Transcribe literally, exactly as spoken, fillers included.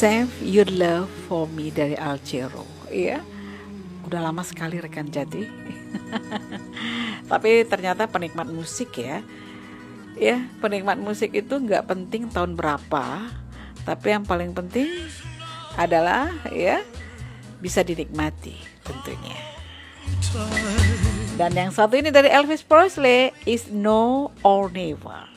Save Your Love For Me dari Alcero. Iya, udah lama sekali rekan Jati. Tapi ternyata penikmat musik ya. Ya, penikmat musik itu nggak penting tahun berapa, tapi yang paling penting adalah ya bisa dinikmati tentunya. Dan yang satu ini dari Elvis Presley, Is Now or Never.